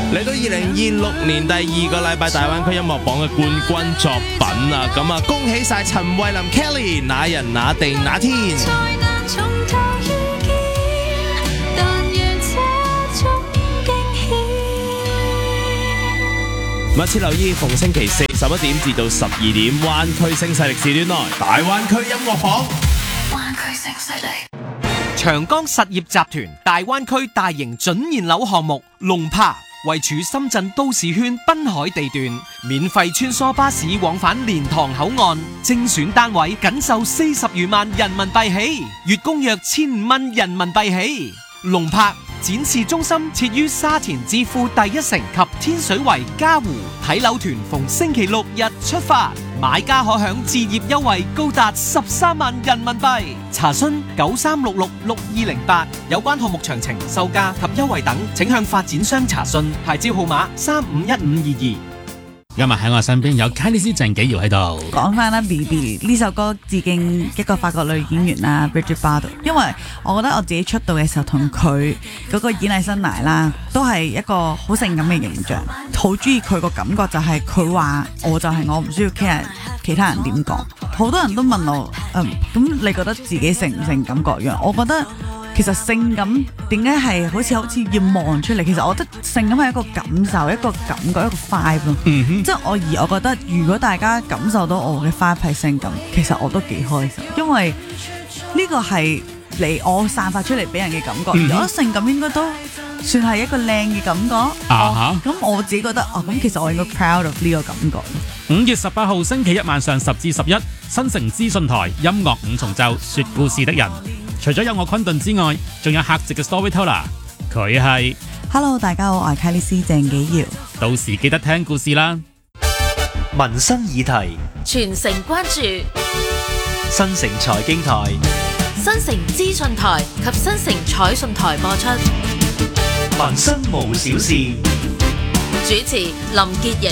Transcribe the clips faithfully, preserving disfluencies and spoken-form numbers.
嚟到二零二六年第二個禮拜大灣區音樂榜嘅冠軍作品啊，咁啊恭喜晒陳慧琳 Kelly， 那人那地那天。密切留意逢星期四十一點至到十二點，灣區聲勢力時段內大灣區音樂榜。灣區聲勢力。 長江實業集團大灣區大型準現樓項目龍柏，位處深圳都市圈濱海地段，免費穿梭巴士往返蓮塘口岸，精選單位僅售四十餘萬人民幣起，月供約千五蚊人民幣起。龍柏展示中心設於沙田置富第一城及天水圍嘉湖，睇樓團逢星期六日出發，買家可享置業優惠高達十三萬人民幣。查詢九三六六六二零八，有關項目詳情、售價及優惠等，請向發展商查詢。牌照號碼三五一五二二。 今日喺我身邊有 Kylie 鄭紀堯喺度。 講翻啦 ，B B 呢首歌致敬一個法國女演員啦 Brigitte Bardot， 因為我覺得我自己出道嘅時候同佢嗰個演藝生涯啦，都係一個好性感嘅形象，好中意佢個感覺就係佢話我就係我，唔需要 care 其他人點講。好多人都問我，嗯，咁你覺得自己性唔性感各樣？我覺得。其實性感點解係好似好似要望出嚟？其實我覺得性感係一個感受、一個感覺、一個 vibe 咯。嗯、即係我而我覺得，如果大家感受到我嘅 vibe 係性感，其實我都幾開心，因為呢個係嚟我散發出嚟俾人嘅感覺。嗯、而我覺得性感應該都算係一個靚嘅感覺。啊咁、哦、我自己覺得，哦咁其實我應該 proud of 呢個感覺。 五月十八號星期一晚上十至十一，新城資訊台音樂五重奏，說故事的人。除咗有我昆頓之外，仲有客席嘅 storyteller， 佢係 Hello， 大家好，我係 Kylie 鄭紀堯。 到時記得聽故事啦。 民生議題， 全城關注， 新城財經台、 新城資訊台及新城彩訊台播出。 民生無小事， 主持林潔瑩。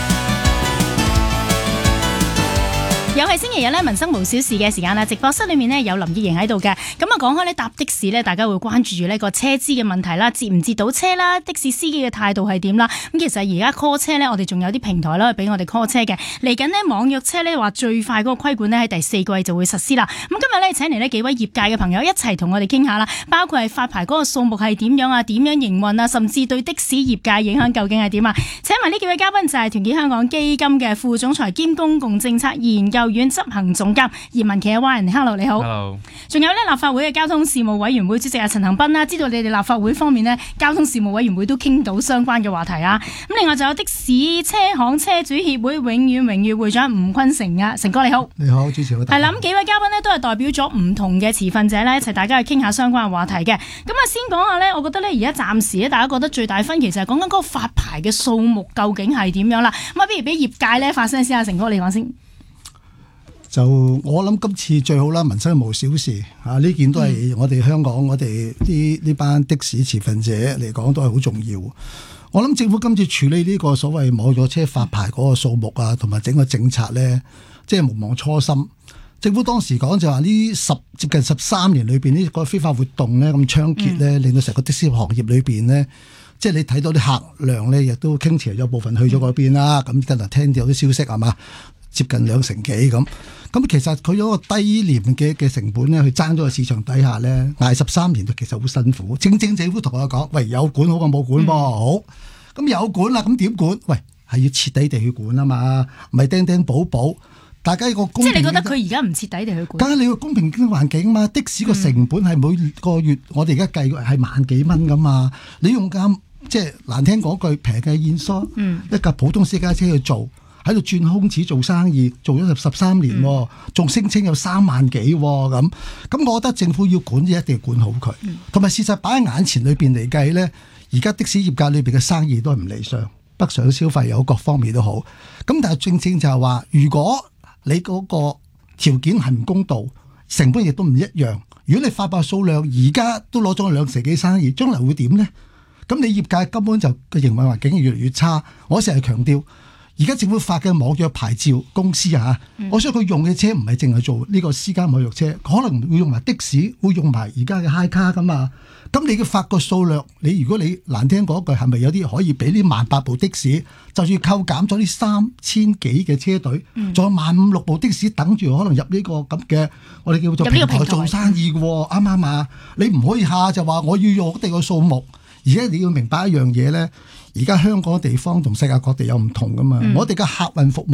又係星期日咧，民生無小事嘅時間啦。直播室裏面呢，有林潔瑩喺度嘅。咁啊，講開咧搭的士咧，大家會關注住呢個車資嘅問題啦，接唔接到車啦，的士司機嘅態度係點啦。咁其實而家 call 車咧，我哋仲有啲平台啦，俾我哋 call 車嘅。嚟緊呢，網約車咧話最快嗰個規管咧喺第四季就會實施啦。咁今日咧請嚟呢幾位業界嘅朋友一齊同我哋傾下啦，包括係發牌嗰個數目係點樣啊，點樣營運啊，甚至對的士業界影響究竟係點啊？請埋呢幾位嘉賓就係團結香港基金嘅副總裁兼公共政策研究院執行總監葉文祺嘅 Ryan，Hello 你好。Hello。仲有咧立法會嘅交通事務委員會主席阿陳恒鑌啦，知道你哋立法會方面呢，交通事務委員會都傾到相關嘅話題啊。咁另外就有的士車行車主協會永遠榮譽會長吳坤成啊，成哥你好。 你好，主持人。係啦，咁幾位嘉賓呢，都係代表咗唔同嘅持份者咧，一齊大家去傾下相關嘅話題嘅。咁啊，先講下咧，我覺得咧而家暫時咧，大家覺得最大分歧就係講緊嗰個發牌嘅數目究竟係點樣啦。咁啊，不如俾業界咧發聲先啊，成哥你講先。 就我諗今次最好啦，民生無小事啊！呢件都係我哋香港、嗯、我哋啲呢班的士持份者嚟講都係好重要。我諗政府今次處理呢個所謂網約車發牌嗰個數目啊，同埋整個政策呢，即係無忘初心。政府當時講就話呢十接近十三年裏邊呢個非法活動呢咁猖獗呢，嗯、令到成個的士行業裏邊呢，即係你睇到啲客量呢，亦都傾斜咗部分去咗嗰邊啦。咁近日聽到有啲消息係嘛？接近兩成幾咁，咁其實佢有個低廉嘅嘅成本咧，去爭咗個市場底下咧，捱十三年，其實好辛苦。正正政府同我講，喂，有管好過冇管噃，嗯、好，咁有管啦，咁點管？喂，係要徹底地去管啊嘛，唔係釘釘補補。大家一個公平， 即係你覺得佢而家唔徹底地去管？梗係你個公平經濟環境嘛，的士個成本係每個月，嗯、我哋而家計係萬幾蚊噶嘛，你用咁即係難聽講句平嘅現鈔，嗯、一架普通私家車去做。喺度轉空子做生意，做咗十三年，仲、嗯、聲稱有三萬幾咁，咁我覺得政府要管，一定要管好佢。同埋、嗯、事實擺喺眼前裏邊嚟計呢，而家的士業界裏邊嘅生意都係唔理想，北上消費有各方面都好。咁但係正正就係話，如果你嗰個條件係唔公道，成本亦都唔一樣。如果你發牌數量而家都攞咗兩成幾生意，將來會點呢？咁你業界根本就個營運環境越嚟越差。我成日強調。 而家政府發嘅網約牌照公司啊，嗯、我想佢用嘅車唔係淨係做呢個私家網約車，可能會用埋的士，會用埋而家嘅 high car 咁啊。咁你嘅發個數量，你如果你難聽講一句，係咪有啲可以俾呢萬八部的士，就算扣減咗呢三千幾嘅車隊，仲、嗯、有萬五六部的士等住可能入呢個咁嘅我哋叫做平台做生意嘅喎，啱唔啱啊？你唔可以下就話我要用我哋個數目，而且你要明白一樣嘢咧，而家香港地方同世界各地有唔同噶嘛，嗯、我哋嘅客運服務。